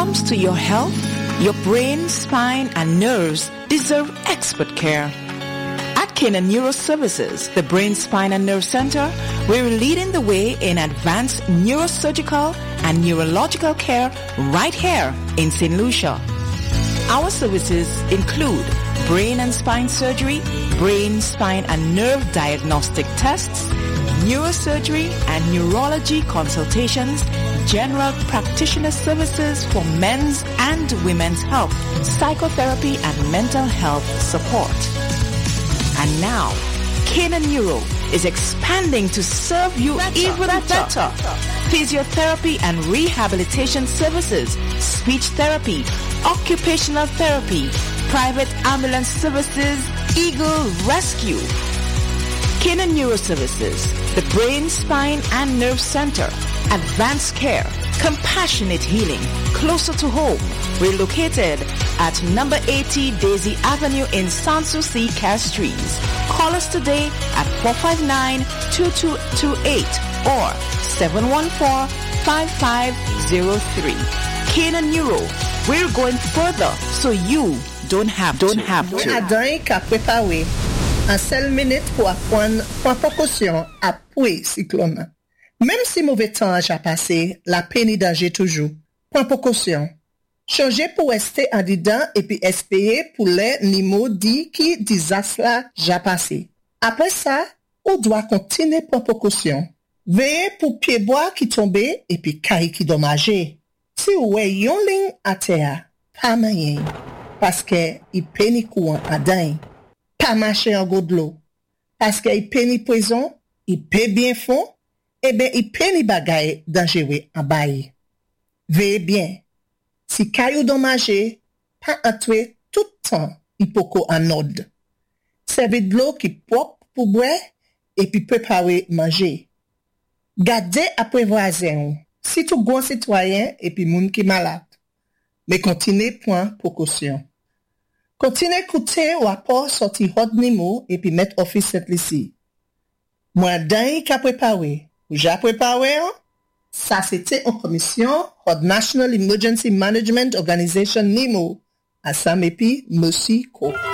comes to your health, your brain, spine, and nerves deserve expert care. At Canaan Neuro Services, the Brain, Spine, and Nerve Center, we're leading the way in advanced neurosurgical and neurological care right here in St. Lucia. Our services include brain and spine surgery, brain, spine, and nerve diagnostic tests, neurosurgery and neurology consultations, general practitioner services for men's and women's health, psychotherapy, and mental health support. And now, Canaan Neuro is expanding to serve you even better. Physiotherapy and rehabilitation services, speech therapy, occupational therapy, private ambulance services, Eagle Rescue. Canaan Neuro Services, the Brain, Spine, and Nerve Center, advanced care, compassionate healing, closer to home. We're located at number 80 Daisy Avenue in Sanssouci, Castries. Call us today at 459-2228 or 714-5503. Canaan Neuro, we're going further so you don't have to. Adan ka préparé en seule minute pour apprendre point précaution après cyclone. Même si mauvais temps a passé, la peine danger toujours. Point précaution. Changer pour rester en dedans et puis espérer pour les niveaux dit qui désastre là ja passé. Après ça, on doit continuer point précaution. Veillez pour pied bois qui tombe et puis caille qui dommagé. Si ou yon ligne à terre, pas moyen parce que il peine courant à dain. Pas marcher en de l'eau parce que il peine poison, il peut bien fond et ben il peine bagaille dangereux en bail. Veillez bien. Si caillou dommagé, pas entrer tout temps hypoco en ordre. Servez de l'eau qui propre pour boire et puis préparer manger. Gardez après voisin. Si tout bon citoyen et puis moun qui malade. Mais continuez point précaution. Continuez écouter ou rapport sorti hot nimo et puis mettre office cette ici. Moi d'un qui a préparé. Ou j'ai préparé hein? Ça c'était en commission hot National Emergency Management Organization NIMO à Samepi Mosiko.